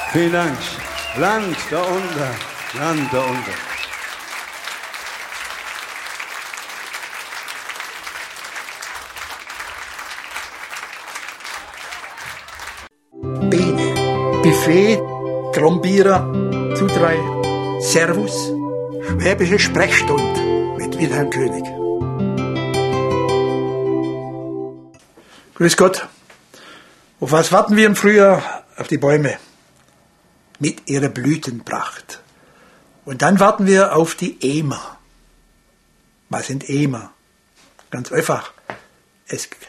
Vielen Dank. Land da unter, Land da unter. Bene, Buffet, Trombierer, Zudrei, Servus, Schwäbische Sprechstunde mit Wilhelm König. Grüß Gott. Auf was warten wir im Frühjahr? Auf die Bäume mit ihrer Blütenpracht. Und dann warten wir auf die Emer. Was sind Emer? Ganz einfach. Es